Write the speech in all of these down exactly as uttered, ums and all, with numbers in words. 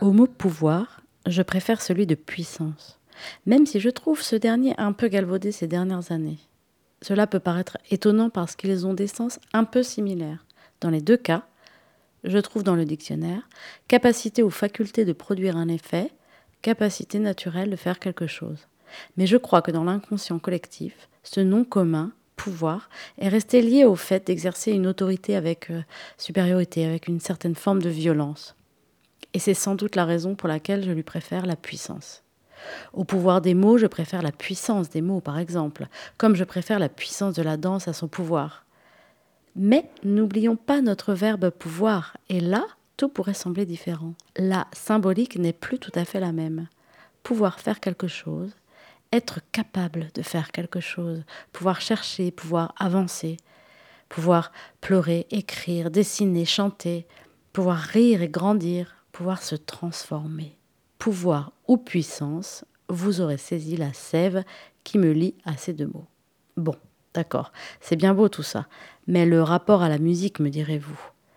Au mot pouvoir, je préfère celui de puissance, même si je trouve ce dernier un peu galvaudé ces dernières années. Cela peut paraître étonnant parce qu'ils ont des sens un peu similaires. Dans les deux cas, je trouve dans le dictionnaire capacité ou faculté de produire un effet, capacité naturelle de faire quelque chose. Mais je crois que dans l'inconscient collectif, ce nom commun, pouvoir, est resté lié au fait d'exercer une autorité avec euh, supériorité, avec une certaine forme de violence. Et c'est sans doute la raison pour laquelle je lui préfère la puissance. Au pouvoir des mots, je préfère la puissance des mots, par exemple, comme je préfère la puissance de la danse à son pouvoir. Mais n'oublions pas notre verbe pouvoir, et là, tout pourrait sembler différent. La symbolique n'est plus tout à fait la même. Pouvoir faire quelque chose, être capable de faire quelque chose, pouvoir chercher, pouvoir avancer, pouvoir pleurer, écrire, dessiner, chanter, pouvoir rire et grandir, pouvoir se transformer. Pouvoir ou puissance, vous aurez saisi la sève qui me lie à ces deux mots. Bon, d'accord, c'est bien beau tout ça, mais le rapport à la musique, me direz-vous?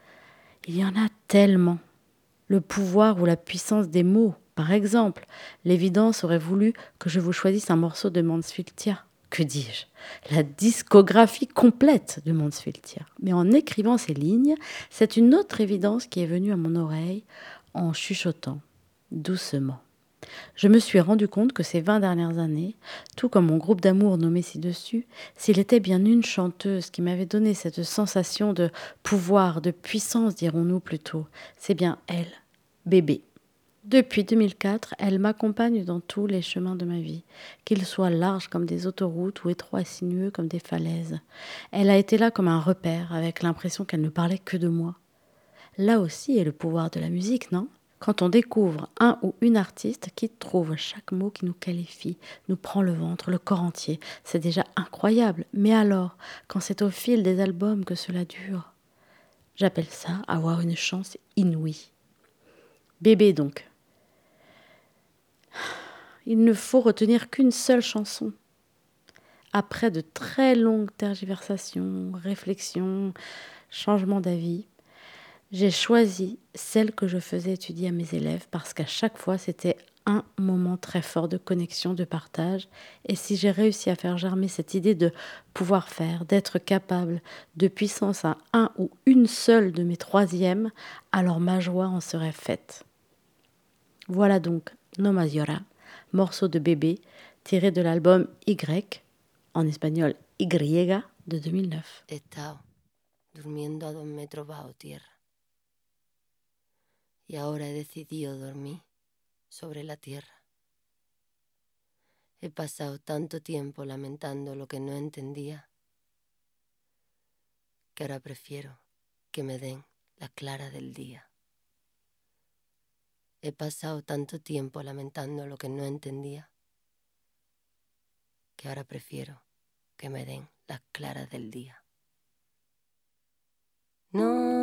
Il y en a tellement. Le pouvoir ou la puissance des mots, par exemple. L'évidence aurait voulu que je vous choisisse un morceau de Mansfield-Tia. Que dis-je? La discographie complète de Mansfield-Tia. Mais en écrivant ces lignes, c'est une autre évidence qui est venue à mon oreille en chuchotant, doucement. Je me suis rendu compte que ces vingt dernières années, tout comme mon groupe d'amour nommé ci-dessus, s'il était bien une chanteuse qui m'avait donné cette sensation de pouvoir, de puissance, dirons-nous plutôt, c'est bien elle, Bébé. Depuis deux mille quatre, elle m'accompagne dans tous les chemins de ma vie, qu'ils soient larges comme des autoroutes ou étroits et sinueux comme des falaises. Elle a été là comme un repère, avec l'impression qu'elle ne parlait que de moi. Là aussi est le pouvoir de la musique, non ? Quand on découvre un ou une artiste qui trouve chaque mot qui nous qualifie, nous prend le ventre, le corps entier, c'est déjà incroyable. Mais alors, quand c'est au fil des albums que cela dure, j'appelle ça avoir une chance inouïe. Bébé donc. Il ne faut retenir qu'une seule chanson. Après de très longues tergiversations, réflexions, changements d'avis, j'ai choisi celle que je faisais étudier à mes élèves parce qu'à chaque fois, c'était un moment très fort de connexion, de partage. Et si j'ai réussi à faire germer cette idée de pouvoir faire, d'être capable, de puissance à un ou une seule de mes troisièmes, alors ma joie en serait faite. Voilà donc No Más Llora, morceau de Bébé, tiré de l'album Y, en espagnol Y, de deux mille neuf. Estaba durmiendo a dos metros bajo tierra. Y ahora he decidido dormir sobre la tierra. He pasado tanto tiempo lamentando lo que no entendía, que ahora prefiero que me den la clara del día. He pasado tanto tiempo lamentando lo que no entendía, que ahora prefiero que me den las claras del día. No